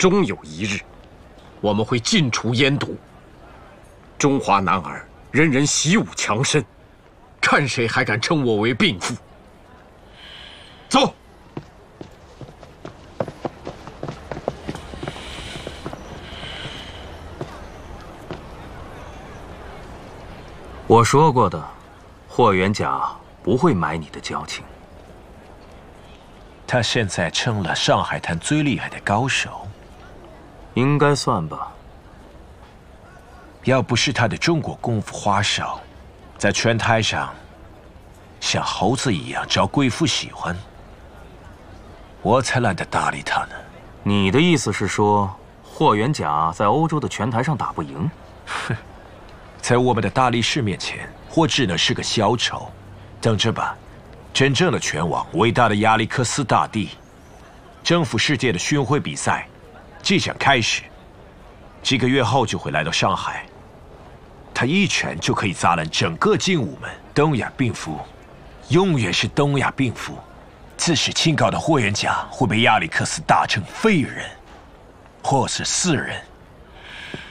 终有一日，我们会尽除烟毒。中华男儿人人习武强身，看谁还敢称我为病夫！走。 我说过的，霍元甲不会买你的交情。 他现在成了上海滩最厉害的高手， 应该算吧。 要不是他的中国功夫花哨，在拳台上像猴子一样招贵妇喜欢，我才懒得搭理他呢。 你的意思是说，霍元甲在欧洲的拳台上打不赢？ 哼，在我们的大力士面前，我只能是个小丑。等着吧，真正的拳王，伟大的亚历克斯大帝，征服世界的巡回比赛即将开始，几个月后就会来到上海。他一拳就可以砸烂整个精武门。东亚病夫，永远是东亚病夫。自视清高的霍元甲会被亚历克斯打成废人，或是死人。